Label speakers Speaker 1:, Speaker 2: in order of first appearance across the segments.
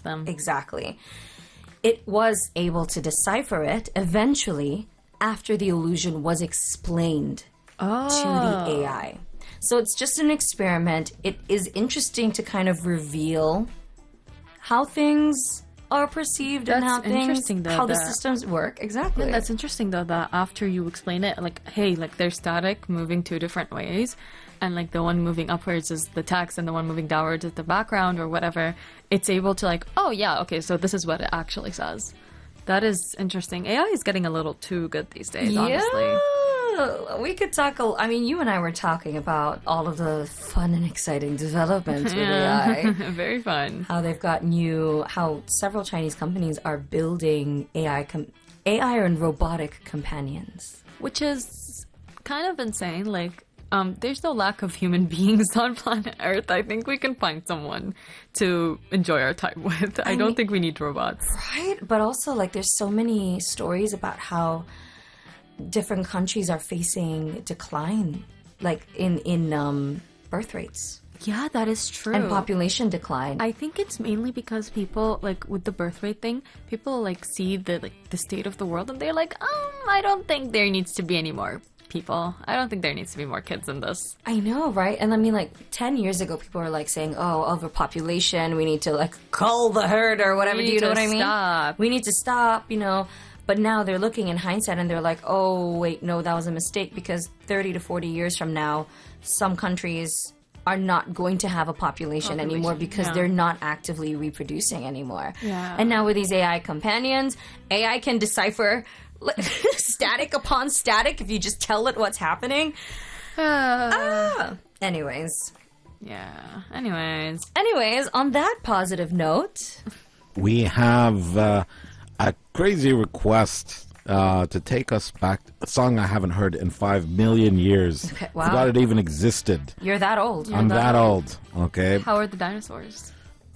Speaker 1: them.
Speaker 2: Exactly. It was able to decipher it eventually after the illusion was explained to the AI. So it's just an experiment. It is interesting to kind of reveal how things are perceived and how the systems work. Exactly.
Speaker 1: Yeah, that's interesting though, that after you explain it, like, hey, like they're static, moving two different ways, and like the one moving upwards is the text and the one moving downwards is the background or whatever, it's able to like, oh yeah, okay, so this is what it actually says. That is interesting. AI is getting a little too good these days, honestly.
Speaker 2: We could talk. I mean, you and I were talking about all of the fun and exciting developments with AI.
Speaker 1: Very fun.
Speaker 2: How several Chinese companies are building AI and robotic companions.
Speaker 1: Which is kind of insane. Like, there's no lack of human beings on planet Earth. I think we can find someone to enjoy our time with. I don't think we need robots.
Speaker 2: Right? But also, like, there's so many stories about how different countries are facing decline, like in birth rates.
Speaker 1: Yeah, that is true.
Speaker 2: And population decline.
Speaker 1: I think it's mainly because people, like, with the birth rate thing, people, like, see the state of the world and they're like, I don't think there needs to be any more people. I don't think there needs to be more kids in this.
Speaker 2: I know, right? And I mean, like, 10 years ago, people were, like, saying, overpopulation, we need to, like, cull the herd or whatever. Do you know what I mean?
Speaker 1: Stop.
Speaker 2: We need to stop, you know. But now they're looking in hindsight and they're like, oh, wait, no, that was a mistake, because 30 to 40 years from now, some countries are not going to have a population anymore because they're not actively reproducing anymore.
Speaker 1: Yeah.
Speaker 2: And now with these AI companions, AI can decipher static upon static if you just tell it what's happening. Anyways.
Speaker 1: Yeah. Anyways,
Speaker 2: on that positive note,
Speaker 3: we have a crazy request to take us back. A song I haven't heard in 5 million years.
Speaker 2: Okay, wow.
Speaker 3: Forgot it even existed.
Speaker 2: You're that old.
Speaker 3: I'm that old. Okay.
Speaker 1: how are the dinosaurs?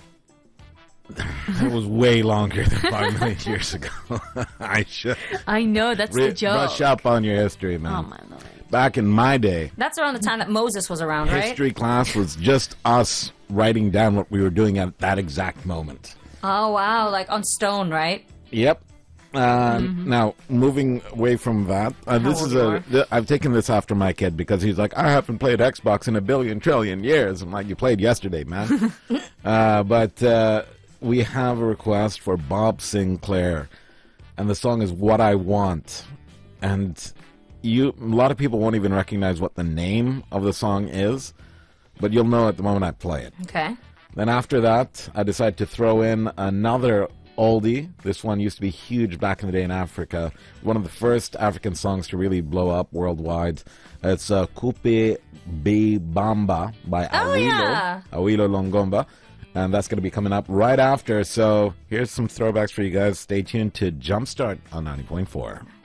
Speaker 3: It was way longer than 5 million years ago.
Speaker 1: I know, that's the joke.
Speaker 3: Brush up on your history, man.
Speaker 1: Oh my lord.
Speaker 3: Back in my day,
Speaker 2: That's around the time that Moses was around, right?
Speaker 3: history class was just us writing down what we were doing at that exact moment.
Speaker 2: Oh, wow. Like on stone, right?
Speaker 3: Yep. Now, moving away from that, I've taken this after my kid because he's like, I haven't played Xbox in a billion trillion years. I'm like, you played yesterday, man. But we have a request for Bob Sinclair, and the song is What I Want. And a lot of people won't even recognize what the name of the song is, but you'll know at the moment I play it.
Speaker 2: Okay.
Speaker 3: Then after that, I decided to throw in another oldie. This one used to be huge back in the day in Africa. One of the first African songs to really blow up worldwide. It's Kupe Bamba by Awilo Longomba. And that's going to be coming up right after. So here's some throwbacks for you guys. Stay tuned to Jumpstart on 90.4.